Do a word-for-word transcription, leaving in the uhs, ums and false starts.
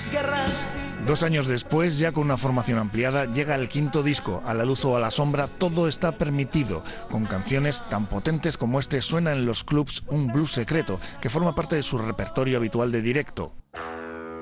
Dos años después, ya con una formación ampliada, llega el quinto disco, A la luz o a la sombra, todo está permitido, con canciones tan potentes como este suena en los clubs Un blues secreto, que forma parte de su repertorio habitual de directo.